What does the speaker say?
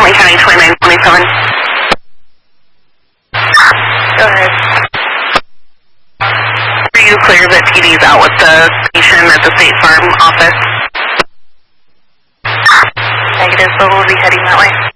Lane County 2927. Go ahead. Are you clear that TD's out with the patient at the State Farm office? Negative, but we'll be heading that way.